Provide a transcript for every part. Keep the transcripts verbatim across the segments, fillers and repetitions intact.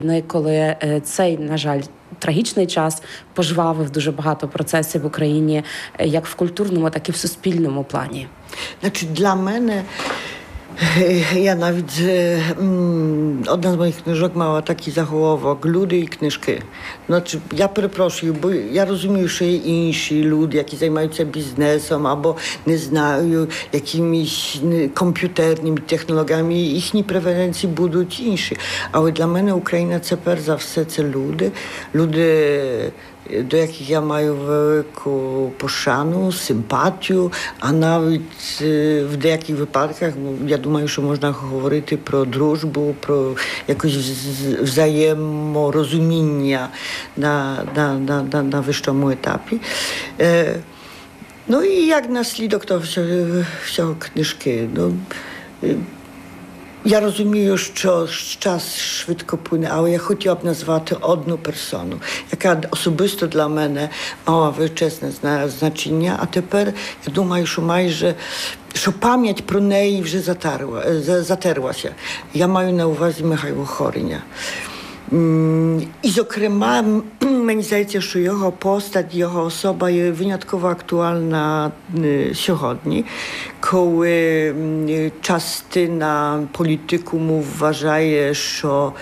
Ну і коли цей, на жаль, трагічний час пожвавив дуже багато процесів в Україні, як в культурному, так і в суспільному плані. Значить, для мене, я навіть, одна з моїх книжок мала такий заголовок «Люди і книжки». Значить, я перепрошую, бо я розумію, що є інші люди, які займаються бізнесом або, не знаю, якимись комп'ютерними технологіями, їхні преференції будуть інші. Але для мене Україна – це перш за все це люди. Люди, до яких я маю велику пошану, симпатію, а навіть в деяких випадках, я думаю, що можна говорити про дружбу, про якесь взаєморозуміння на, на, на, на, на вищому етапі. Ну і як наслідок того всього, всього книжки. Ну, я розумію, що час швидко плине, але я хотіла б назвати одну персону, яка особисто для мене мала величезне значення, а тепер я думаю, що майже, що пам'ять про неї вже затерла, затерлася. Я маю на увазі Михайла Хориня. І, зокрема, мені здається, що його постать, його особа є винятково актуальна сьогодні, коли частина політикуму вважає, що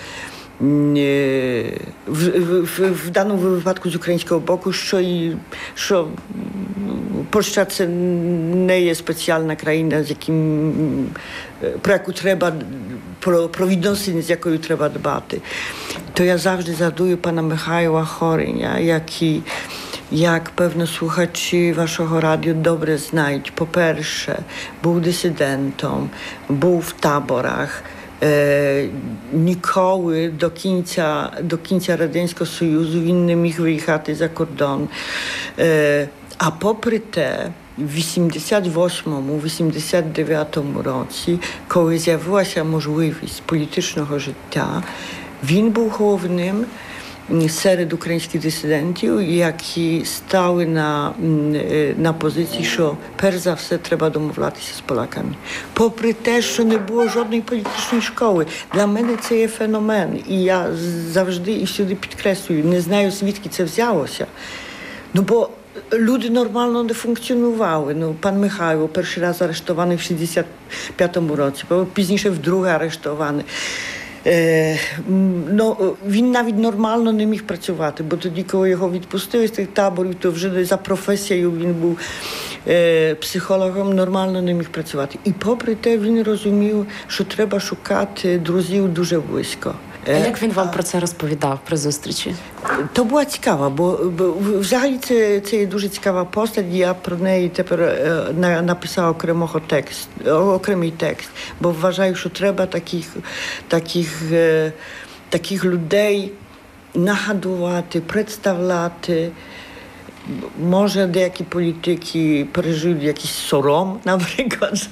в, в, в даному випадку з українського боку, що, і, що Польща це не є спеціальна країна, з яким, про яку треба, про, про відносини, з якою треба дбати. То я завжди згадую pana Michała Horynia, який, як, певно, слухачі вашого радіо добре знають. По-перше, був дисидентом, був в таборах, Е, ніколи до кінця, до кінця Радянського Союзу він не міг виїхати за кордон. Е, а попри те, в вісімдесят восьмому - вісімдесят дев'ятому році, коли з'явилася можливість політичного життя, він був головним серед українських дисидентів, які стали на, на позиції, що перш за все треба домовлятися з поляками. Попри те, що не було жодної політичної школи. Для мене це є феномен. І я завжди і всюди підкреслюю, не знаю, звідки це взялося. Ну, бо люди нормально не функціонували. Ну, пан Михайло перший раз арештований в шістдесят п'ятому році, пізніше вдруге арештований. Е, ну, він навіть нормально не міг працювати, бо тоді, коли його відпустили з тих таборів, то вже за професією він був е, психологом, нормально не міг працювати. І попри те він розумів, що треба шукати друзів дуже близько. А як він вам про це розповідав при зустрічі? То була цікава, бо, бо взагалі це, це є дуже цікава постать. Я про неї тепер е, написав окремого текст, окремий текст, бо вважаю, що треба таких, таких, е, таких людей нагадувати, представляти. Може, деякі політики пережили якийсь сором, наприклад.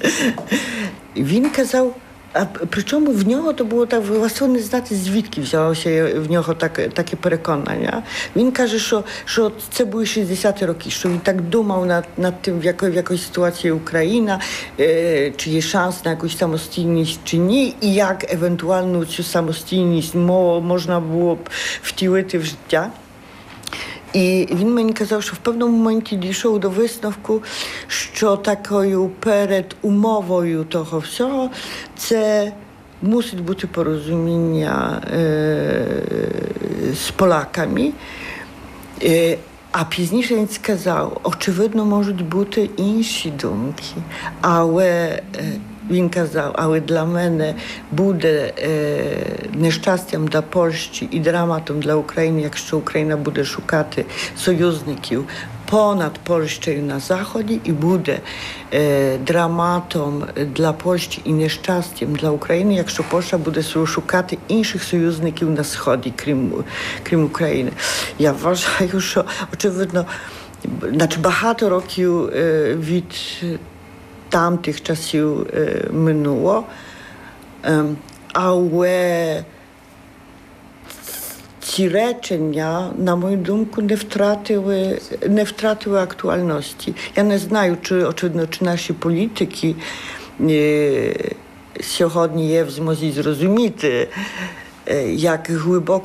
Він казав, а причому в нього то було так, власне не знати, звідки взялося в нього так, таке переконання. Він каже, що, що це були шістдесяті роки, що він так думав над, над тим, в якій, в якій ситуації Україна, е, чи є шанс на якусь самостійність, чи ні, і як евентуально цю самостійність мо, можна було б втілити в життя. І він мені казав, що в певному моменті дійшов до висновку, що такою передумовою того всього це мусить бути порозуміння е, з Полаками. Е, а пізніше він сказав, очевидно, можуть бути інші думки, але е, він казав, але для мене буде е, нещастям для Польщі і драматом для України, якщо Україна буде шукати союзників понад Польщею на Заході, і буде е, драматом для Польщі і нещастям для України, якщо Польща буде шукати інших союзників на Сході, крім, крім України. Я вважаю, що, очевидно, значить, багато років е, від tamtych czasów e, minęło, e, ale ці речення, на мою думку, не втратили, не втратили актуальності. Я не знаю, чи, очевидно, чи наші політики е, сьогодні є в змозі зрозуміти, як глибокі